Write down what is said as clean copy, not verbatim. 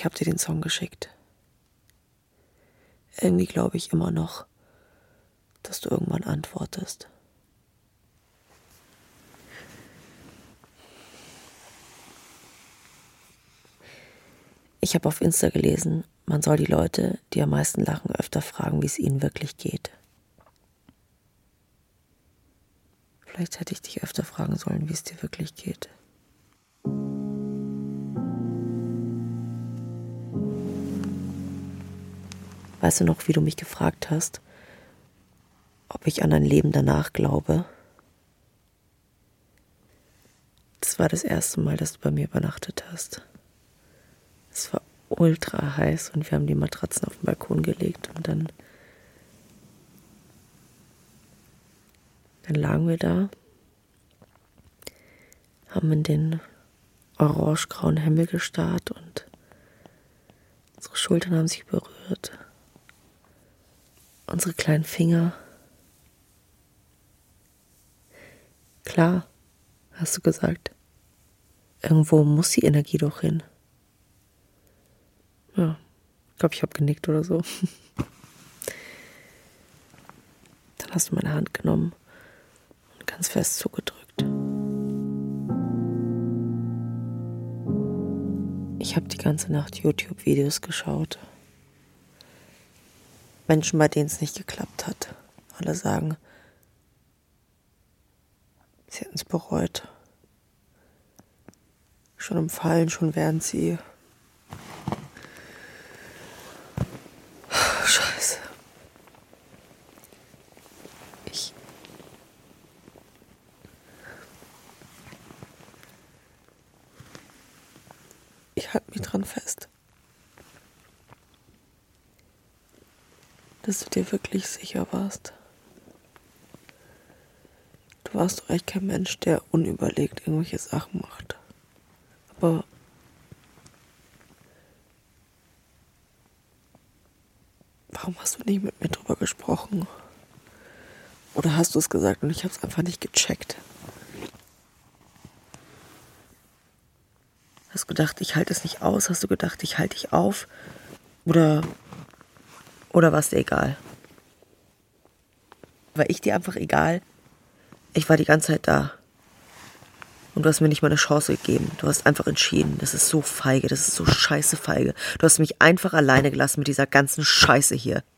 ich habe dir den Song geschickt. Irgendwie glaube ich immer noch, dass du irgendwann antwortest. Ich habe auf Insta gelesen, man soll die Leute, die am meisten lachen, öfter fragen, wie es ihnen wirklich geht. Vielleicht hätte ich dich öfter fragen sollen, wie es dir wirklich geht. Weißt du noch, wie du mich gefragt hast, ob ich an ein Leben danach glaube? Das war das erste Mal, dass du bei mir übernachtet hast. Es war ultra heiß und wir haben die Matratzen auf den Balkon gelegt und dann lagen wir da, haben in den orange-grauen Himmel gestarrt und unsere Schultern haben sich berührt. Unsere kleinen Finger. Klar, hast du gesagt. Irgendwo muss die Energie doch hin. Ja, ich glaube, ich habe genickt oder so. Dann hast du meine Hand genommen und ganz fest zugedrückt. Ich habe die ganze Nacht YouTube-Videos geschaut. Menschen, bei denen es nicht geklappt hat. Alle sagen, sie hätten es bereut. Schon im Fallen, schon während sie... Scheiße. Ich halte mich dran fest. Dass du dir wirklich sicher warst. Du warst doch echt kein Mensch, der unüberlegt irgendwelche Sachen macht. Aber warum hast du nicht mit mir drüber gesprochen? Oder hast du es gesagt und ich habe es einfach nicht gecheckt? Hast du gedacht, ich halte es nicht aus? Hast du gedacht, ich halte dich auf? Oder war es dir egal? War ich dir einfach egal? Ich war die ganze Zeit da. Und du hast mir nicht mal eine Chance gegeben. Du hast einfach entschieden. Das ist so feige, das ist so scheiße feige. Du hast mich einfach alleine gelassen mit dieser ganzen Scheiße hier.